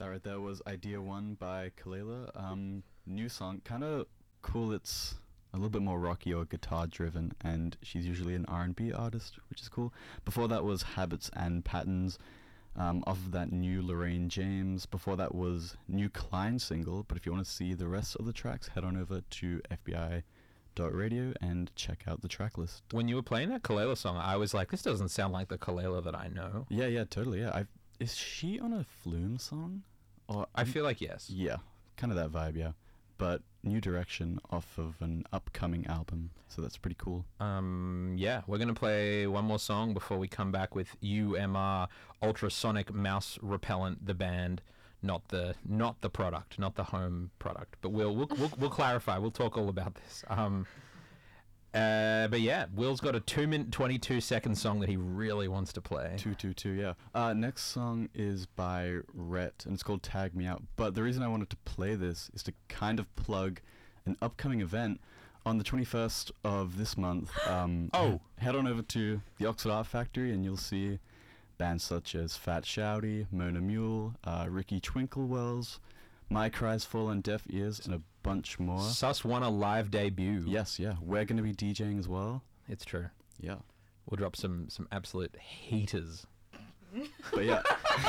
That right there was Idea One by Kalela. New song, kind of cool. It's a little bit more rocky or guitar driven, and she's usually an R&B artist, which is cool. Before that was Habits and Patterns, off of that new Lorraine James. Before that was new Klein single. But if you want to see the rest of the tracks, head on over to FBI.radio and check out the track list. When you were playing that Kalela song, I was like, this doesn't sound like the Kalela that I know. Yeah, totally. Yeah, is she on a Flume song? Or I feel like yes. Yeah, kind of that vibe. Yeah, but new direction off of an upcoming album, so that's pretty cool. Yeah, we're gonna play one more song before we come back with UMR Ultrasonic Mouse Repellent, the band, not the product, not the home product. But we'll clarify. We'll talk all about this. But yeah, Will's got a 2-minute 22-second song that he really wants to play. 222, yeah. Next song is by Rhett, and it's called Tag Me Out. But the reason I wanted to play this is to kind of plug an upcoming event on the 21st of this month. Head on over to the Oxford Art Factory, and you'll see bands such as Fat Shouty, Mona Mule, Ricky Twinkle-Wells, My Cries Fall on Deaf Ears, and a bunch more. Sus won a live debut. Yes, yeah. We're going to be DJing as well. It's true. Yeah. We'll drop some absolute heaters. But yeah.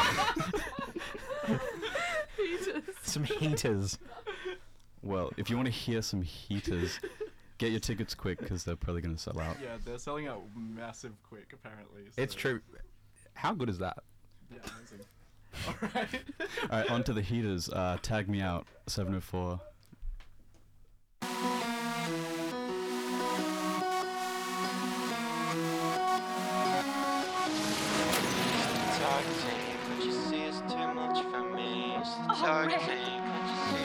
Heaters. Some heaters. Well, if you want to hear some heaters, get your tickets quick because they're probably going to sell out. Yeah, they're selling out massive quick, apparently. So. It's true. How good is that? Yeah, amazing. All right. All right, on to the heaters. Tag Me Out, 704. Talk to me, but you see it's too much for me. It's the talk to me, but you see